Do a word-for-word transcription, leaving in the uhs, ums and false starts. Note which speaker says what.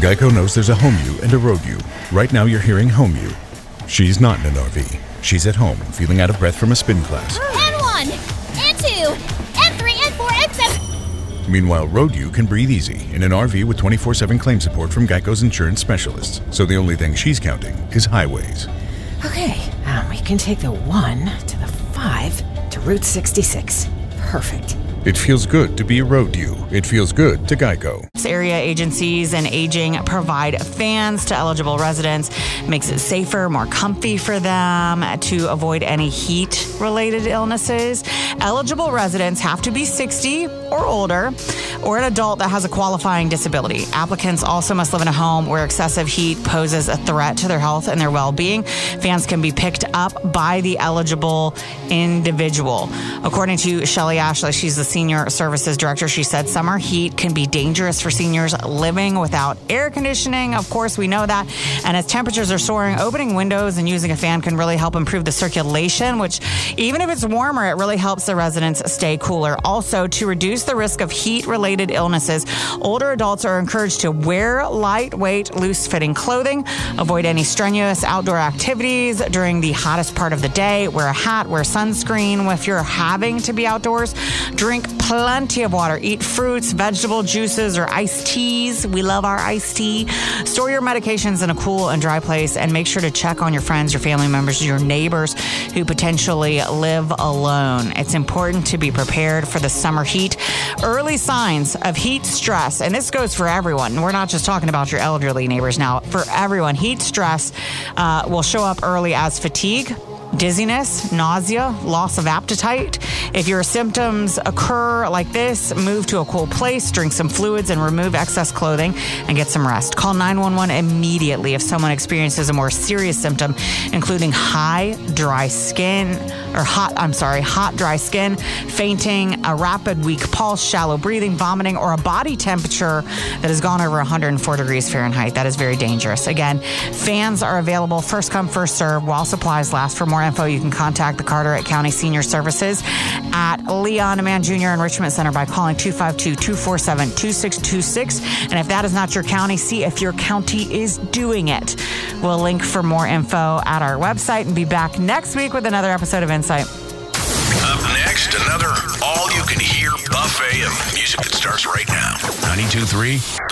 Speaker 1: Geico knows there's a home you and a road you. Right now you're hearing home you. She's not in an R V. She's at home, feeling out of breath from a spin class.
Speaker 2: And one, and two, and three, and four, and seven.
Speaker 1: Meanwhile, road you can breathe easy in an R V with twenty-four seven claim support from Geico's insurance specialists. So the only thing she's counting is highways.
Speaker 3: Okay, um, we can take the one to the five to Route sixty-six. Perfect.
Speaker 1: It feels good to be a road you. It feels good to Geico.
Speaker 4: Area agencies and aging provide fans to eligible residents. Makes it safer, more comfy for them to avoid any heat-related illnesses. Eligible residents have to be sixty or older, or an adult that has a qualifying disability. Applicants also must live in a home where excessive heat poses a threat to their health and their well-being. Fans can be picked up by the eligible individual. According to Shelly Ashley, she's the Senior Services Director, she said summer heat can be dangerous for seniors living without air conditioning. Of course, we know that. And as temperatures are soaring, opening windows and using a fan can really help improve the circulation, which even if it's warmer, it really helps the residents stay cooler. Also, to reduce the risk of heat-related illnesses, older adults are encouraged to wear lightweight, loose-fitting clothing, avoid any strenuous outdoor activities during the hottest part of the day, wear a hat, wear sunscreen if you're having to be outdoors, drink plenty of water, eat fruits, vegetable juices, or iced teas. We love our iced tea. Store your medications in a cool and dry place, and make sure to check on your friends, your family members, your neighbors who potentially live alone. It's important to be prepared for the summer heat. Early signs of heat stress, and this goes for everyone. We're not just talking about your elderly neighbors now. For everyone, heat stress uh, will show up early as fatigue, dizziness, nausea, loss of appetite. If your symptoms occur like this, move to a cool place, drink some fluids, and remove excess clothing and get some rest. Call nine one one immediately if someone experiences a more serious symptom, including high, dry skin, or hot, I'm sorry, hot, dry skin, fainting, a rapid, weak pulse, shallow breathing, vomiting, or a body temperature that has gone over one hundred four degrees Fahrenheit. That is very dangerous. Again, fans are available first come, first serve while supplies last. For more info, you can contact the Carteret County Senior Services at Leon Mann Junior Enrichment Center by calling two five two, two four seven, two six two six. And if that is not your county, see if your county is doing it. We'll link for more info at our website and be back next week with another episode of Insight.
Speaker 5: Up next, another all-you-can-hear buffet of music that starts right now. ninety-two point three